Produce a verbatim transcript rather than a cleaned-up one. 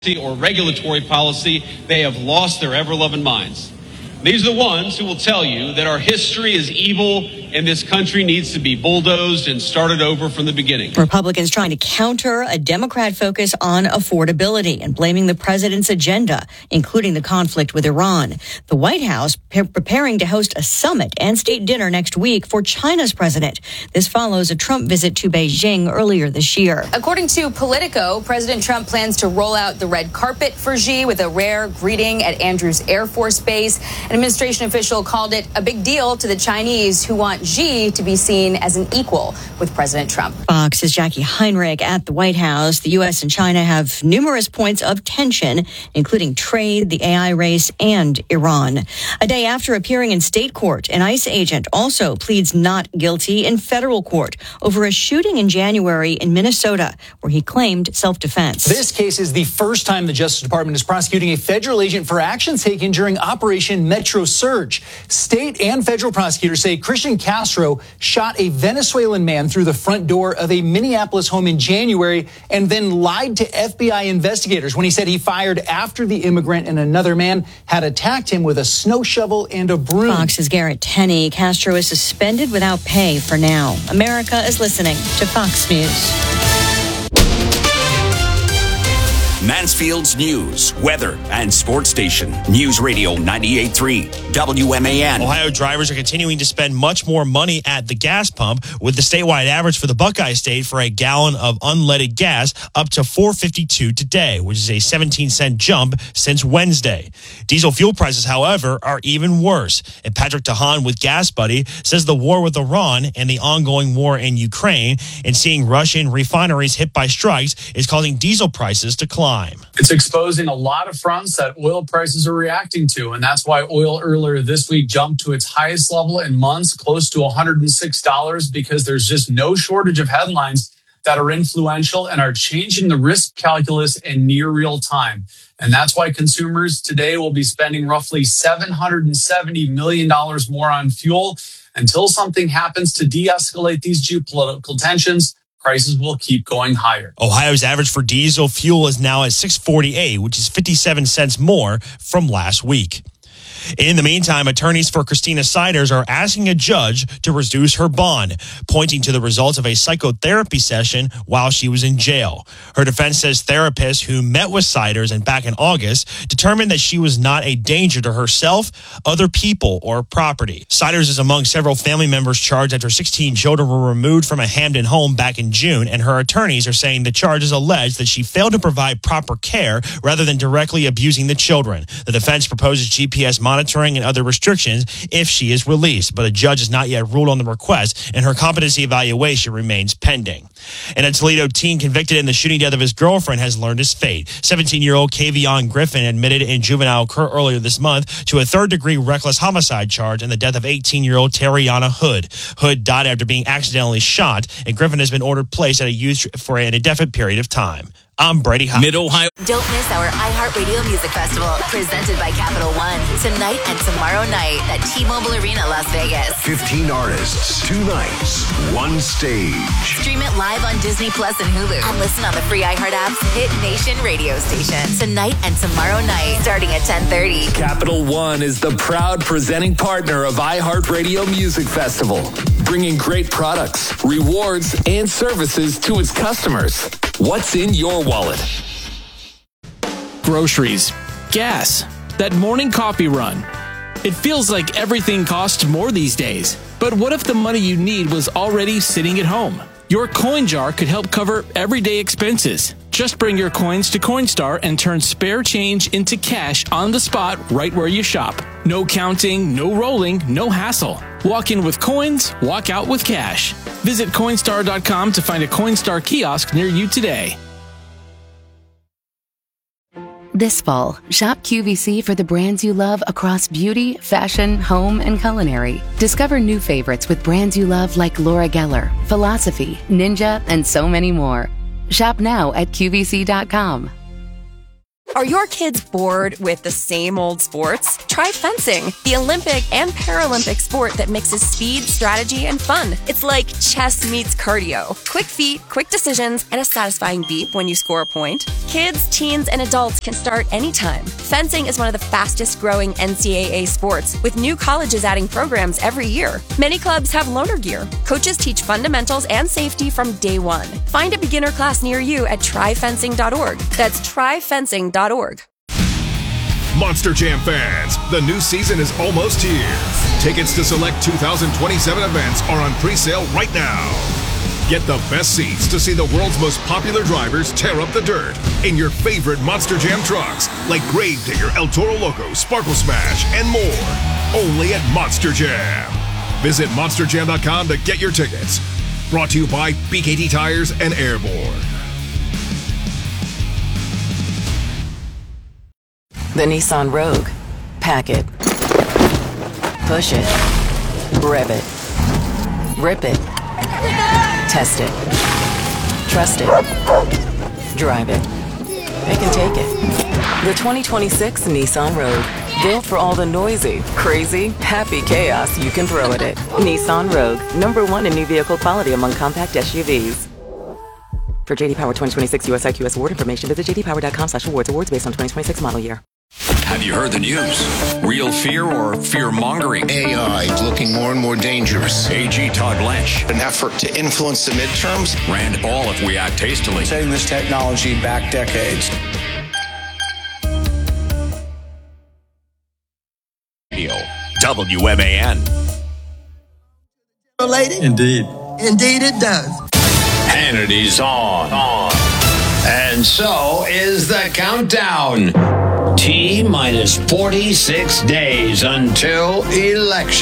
or regulatory policy, they have lost their ever-loving minds. These are the ones who will tell you that our history is evil and this country needs to be bulldozed and started over from the beginning. Republicans trying to counter a Democrat focus on affordability and blaming the president's agenda, including the conflict with Iran. The White House pre- preparing to host a summit and state dinner next week for China's president. This follows a Trump visit to Beijing earlier this year. According to Politico, President Trump plans to roll out the red carpet for Xi with a rare greeting at Andrews Air Force Base. An administration official called it a big deal to the Chinese who want Xi to be seen as an equal with President Trump. Fox's Jackie Heinrich at the White House. The U S and China have numerous points of tension, including trade, the A I race, and Iran. A day after appearing in state court, an ICE agent also pleads not guilty in federal court over a shooting in January in Minnesota, where he claimed self-defense. This case is the first time the Justice Department is prosecuting a federal agent for actions taken during Operation Metro Surge. State and federal prosecutors say Christian Castro shot a Venezuelan man through the front door of a Minneapolis home in January and then lied to F B I investigators when he said he fired after the immigrant and another man had attacked him with a snow shovel and a broom. Fox's Garrett Tenney. Castro is suspended without pay for now. America is listening to Fox News. Mansfield's news, weather, and sports station. News Radio ninety-eight point three W M A N. Ohio drivers are continuing to spend much more money at the gas pump, with the statewide average for the Buckeye State for a gallon of unleaded gas up to four fifty-two today, which is a seventeen cent jump since Wednesday. Diesel fuel prices, however, are even worse. And Patrick Tahan with Gas Buddy says the war with Iran and the ongoing war in Ukraine and seeing Russian refineries hit by strikes is causing diesel prices to climb. It's exposing a lot of fronts that oil prices are reacting to, and that's why oil earlier this week jumped to its highest level in months, close to one hundred six dollars, because there's just no shortage of headlines that are influential and are changing the risk calculus in near real time. And that's why consumers today will be spending roughly seven hundred seventy million dollars more on fuel. Until something happens to de-escalate these geopolitical tensions, prices will keep going higher. Ohio's average for diesel fuel is now at six forty-eight, which is fifty-seven cents more from last week. In the meantime, attorneys for Christina Siders are asking a judge to reduce her bond, pointing to the results of a psychotherapy session while she was in jail. Her defense says therapists who met with Siders and back in August determined that she was not a danger to herself, other people, or property. Siders is among several family members charged after sixteen children were removed from a Hamden home back in June, and her attorneys are saying the charges allege that she failed to provide proper care rather than directly abusing the children. The defense proposes G P S monitoring monitoring and other restrictions if she is released, but a judge has not yet ruled on the request, and her competency evaluation remains pending. And a Toledo teen convicted in the shooting death of his girlfriend has learned his fate. seventeen-year-old Kavion Griffin admitted in juvenile court earlier this month to a third-degree reckless homicide charge in the death of eighteen-year-old Terriana Hood. Hood died after being accidentally shot, and Griffin has been ordered placed at a youth for an indefinite period of time. I'm Brady Hop. Mid-Ohio. Don't miss our iHeartRadio Music Festival, presented by Capital One, tonight and tomorrow night at T-Mobile Arena, Las Vegas. fifteen artists, two nights, one stage. Stream it live on Disney Plus and Hulu, and listen on the free iHeart app's Hit Nation radio station. Tonight and tomorrow night, starting at ten thirty. Capital One is the proud presenting partner of iHeartRadio Music Festival, bringing great products, rewards, and services to its customers. What's in your wallet? Groceries, gas, that morning coffee run. It feels like everything costs more these days. But what if the money you need was already sitting at home? Your coin jar could help cover everyday expenses. Just bring your coins to Coinstar and turn spare change into cash on the spot right where you shop. No counting, no rolling, no hassle. Walk in with coins, walk out with cash. Visit Coinstar dot com to find a Coinstar kiosk near you today. This fall, shop Q V C for the brands you love across beauty, fashion, home, and culinary. Discover new favorites with brands you love like Laura Geller, Philosophy, Ninja, and so many more. Shop now at Q V C dot com. Are your kids bored with the same old sports? Try fencing, the Olympic and Paralympic sport that mixes speed, strategy, and fun. It's like chess meets cardio. Quick feet, quick decisions, and a satisfying beep when you score a point. Kids, teens, and adults can start anytime. Fencing is one of the fastest growing N C double A sports, with new colleges adding programs every year. Many clubs have loaner gear. Coaches teach fundamentals and safety from day one. Find a beginner class near you at try fencing dot org. That's try fencing dot org. Monster Jam fans, the new season is almost here. Tickets to select two thousand twenty-seven events are on pre-sale right now. Get the best seats to see the world's most popular drivers tear up the dirt in your favorite Monster Jam trucks, like Gravedigger, El Toro Loco, Sparkle Smash, and more. Only at Monster Jam. Visit monster jam dot com to get your tickets. Brought to you by B K T Tires and Airborne. The Nissan Rogue. Pack it. Push it. Rev it. Rip it. Test it. Trust it. Drive it. They can take it. The twenty twenty-six Nissan Rogue. Built for all the noisy, crazy, happy chaos you can throw at it. Nissan Rogue. Number one in new vehicle quality among compact S U Vs. For J D Power twenty twenty-six U S I Q S award information, visit j d power dot com slash awards. Awards based on twenty twenty-six model year. Have you heard the news? Real fear or fear-mongering? A I is looking more and more dangerous. A G Todd Blanche. An effort to influence the midterms. Rand Paul if we act hastily. Taking this technology back decades. W M A N. Lady? Indeed. Indeed it does. Hannity's on. on. And so is the countdown. T minus forty-six days until election.